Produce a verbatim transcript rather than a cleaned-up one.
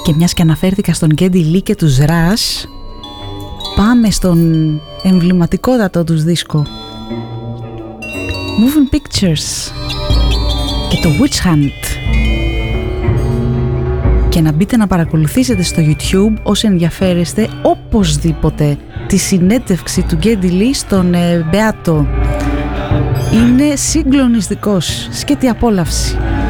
Και μιας και αναφέρθηκα στον Geddy Lee και τους Rush, πάμε στον εμβληματικότατο τους δίσκο Moving Pictures και το Witch Hunt. Και να μπείτε να παρακολουθήσετε στο YouTube όσοι ενδιαφέρεστε οπωσδήποτε τη συνέντευξη του Geddy Lee στον ε, Μπεάτο. Είναι συγκλονιστικός, σκέτη απόλαυση.